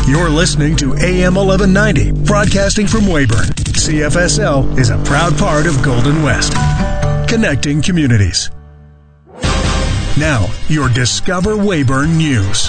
You're listening to AM 1190, broadcasting from Weyburn. CFSL is a proud part of Golden West, connecting communities. Now, your Discover Weyburn News.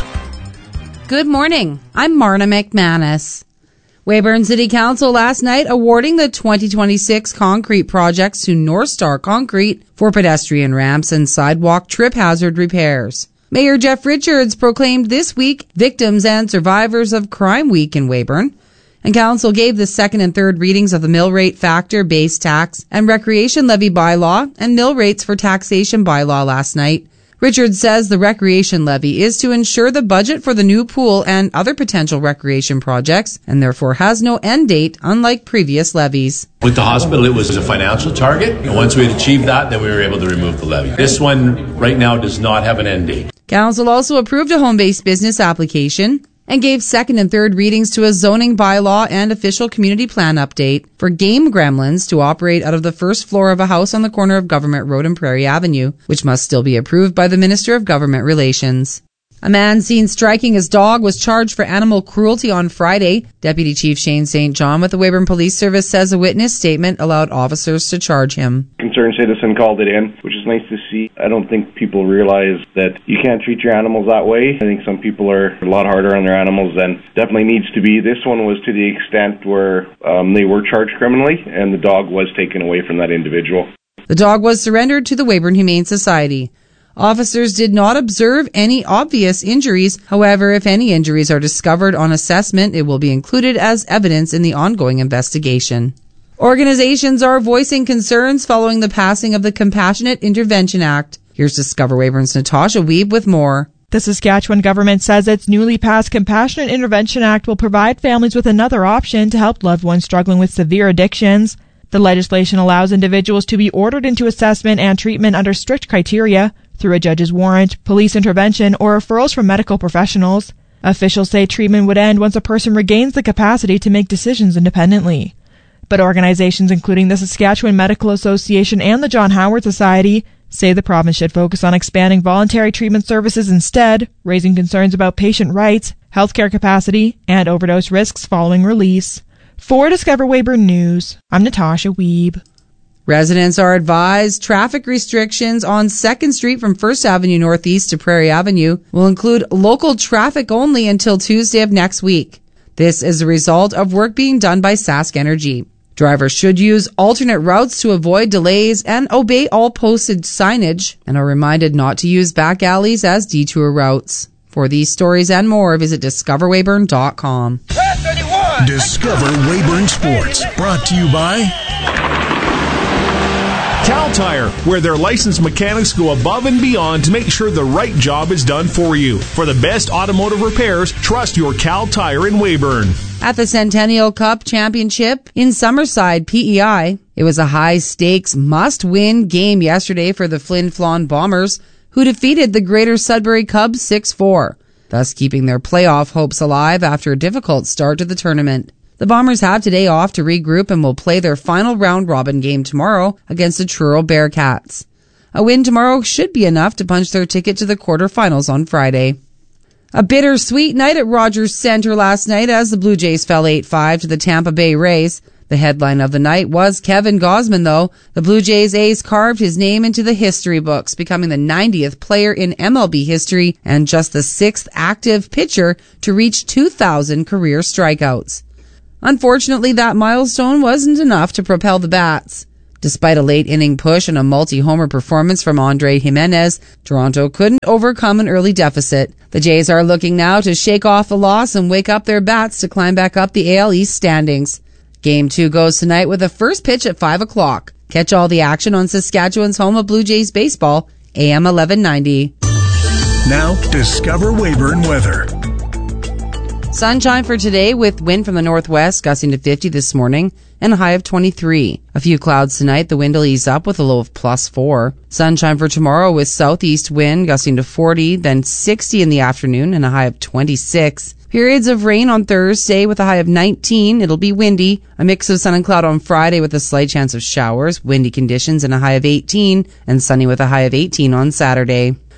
Good morning. I'm Marna McManus. Weyburn City Council last night awarding the 2026 concrete projects to North Star Concrete for pedestrian ramps and sidewalk trip hazard repairs. Mayor Jeff Richards proclaimed this week Victims and Survivors of Crime Week in Weyburn, and Council gave the second and third readings of the mill rate factor, base tax, and recreation levy bylaw and mill rates for taxation bylaw last night. Richards says the recreation levy is to ensure the budget for the new pool and other potential recreation projects, and therefore has no end date, unlike previous levies. With the hospital, it was a financial target, and once we had achieved that, then we were able to remove the levy. This one right now does not have an end date. Council also approved a home-based business application and gave second and third readings to a zoning bylaw and official community plan update for Game Gremlins to operate out of the first floor of a house on the corner of Government Road and Prairie Avenue, which must still be approved by the Minister of Government Relations. A man seen striking his dog was charged for animal cruelty on Friday. Deputy Chief Shane St. John with the Weyburn Police Service says a witness statement allowed officers to charge him. Concerned citizen called it in, which is nice to see. I don't think people realize that you can't treat your animals that way. I think some people are a lot harder on their animals than definitely needs to be. This one was to the extent where they were charged criminally, and the dog was taken away from that individual. The dog was surrendered to the Weyburn Humane Society. Officers did not observe any obvious injuries. However, if any injuries are discovered on assessment, it will be included as evidence in the ongoing investigation. Organizations are voicing concerns following the passing of the Compassionate Intervention Act. Here's Discover Weyburn's Natasha Wiebe with more. The Saskatchewan government says its newly passed Compassionate Intervention Act will provide families with another option to help loved ones struggling with severe addictions. The legislation allows individuals to be ordered into assessment and treatment under strict criteria through a judge's warrant, police intervention, or referrals from medical professionals. Officials say treatment would end once a person regains the capacity to make decisions independently. But organizations including the Saskatchewan Medical Association and the John Howard Society say the province should focus on expanding voluntary treatment services instead, raising concerns about patient rights, healthcare capacity, and overdose risks following release. For Discover Weyburn News, I'm Natasha Wiebe. Residents are advised traffic restrictions on 2nd Street from 1st Avenue Northeast to Prairie Avenue will include local traffic only until Tuesday of next week. This is a result of work being done by Sask Energy. Drivers should use alternate routes to avoid delays and obey all posted signage, and are reminded not to use back alleys as detour routes. For these stories and more, visit discoverweyburn.com. Discover Weyburn Sports, brought to you by Cal Tire, where their licensed mechanics go above and beyond to make sure the right job is done for you. For the best automotive repairs, trust your Cal Tire in Weyburn. At the Centennial Cup Championship in Summerside, PEI, it was a high-stakes, must-win game yesterday for the Flin Flon Bombers, who defeated the Greater Sudbury Cubs 6-4, thus keeping their playoff hopes alive after a difficult start to the tournament. The Bombers have today off to regroup and will play their final round-robin game tomorrow against the Truro Bearcats. A win tomorrow should be enough to punch their ticket to the quarterfinals on Friday. A bittersweet night at Rogers Centre last night as the Blue Jays fell 8-5 to the Tampa Bay Rays. The headline of the night was Kevin Gausman, though. The Blue Jays ace carved his name into the history books, becoming the 90th player in MLB history and just the 6th active pitcher to reach 2,000 career strikeouts. Unfortunately, that milestone wasn't enough to propel the Bats. Despite a late-inning push and a multi-homer performance from Andre Jimenez, Toronto couldn't overcome an early deficit. The Jays are looking now to shake off the loss and wake up their bats to climb back up the AL East standings. Game 2 goes tonight with a first pitch at 5 o'clock. Catch all the action on Saskatchewan's home of Blue Jays baseball, AM 1190. Now, Discover Weyburn weather. Sunshine for today with wind from the northwest gusting to 50 this morning and a high of 23. A few clouds tonight. The wind will ease up with a low of +4. Sunshine for tomorrow with southeast wind gusting to 40, then 60 in the afternoon and a high of 26. Periods of rain on Thursday with a high of 19. It'll be windy. A mix of sun and cloud on Friday with a slight chance of showers. Windy conditions and a high of 18. And sunny with a high of 18 on Saturday.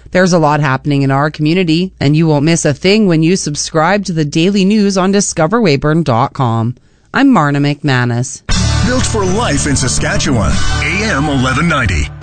There's a lot happening in our community, and you won't miss a thing when you subscribe to the daily news on discoverweyburn.com. I'm Marna McManus. Built for life in Saskatchewan. AM 1190.